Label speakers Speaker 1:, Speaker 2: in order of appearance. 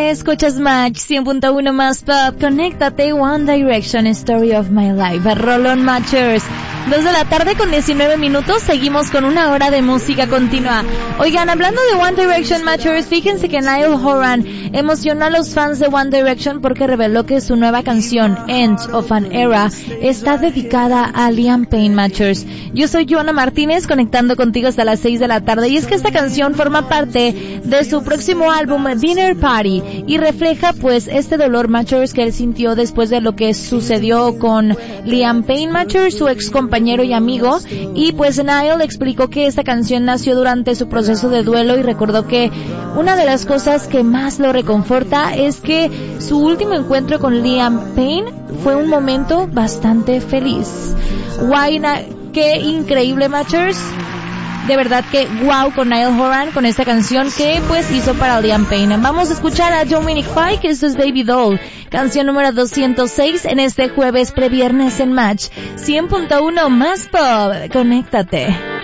Speaker 1: Escuchas Match 100.1 más pop. Conéctate, One Direction, Story of My Life. Rolón Matchers. 2 de la tarde con 19 minutos. Seguimos con una hora de música continua. Oigan, hablando de One Direction Matchers, fíjense que Niall Horan emocionó a los fans de One Direction porque reveló que su nueva canción, End of an Era, está dedicada a Liam Payne. Matchers. Yo soy Joana Martínez, conectando contigo hasta las 6 de la tarde, y es que esta canción forma parte de su próximo álbum Dinner Party y refleja pues este dolor, Matchers, que él sintió después de lo que sucedió con Liam Payne, Matchers, su ex compañero y amigo. Y pues Niall explicó que esta canción nació durante su proceso de duelo y recordó que una de las cosas que más lo reconforta es que su último encuentro con Liam Payne fue un momento bastante feliz. Qué increíble, Matchers. De verdad que wow con Niall Horan, con esta canción que pues hizo para Liam Payne. Vamos a escuchar a Dominic Fike, esto es Baby Doll, canción número 206 en este jueves previernes en Match 100.1 más pop. Conéctate.